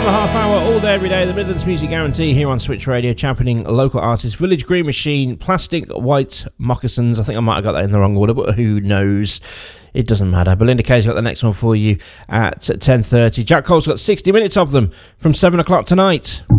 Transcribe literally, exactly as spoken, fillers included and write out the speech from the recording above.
and a half hour all day, every day. The Midlands Music Guarantee here on Switch Radio, championing local artists. Village Green Machine, Plastic White Moccasins. I think I might have got that in the wrong order, but who knows? It doesn't matter. Belinda Kay's got the next one for you at ten thirty. Jack Cole's got sixty minutes of them from seven o'clock tonight.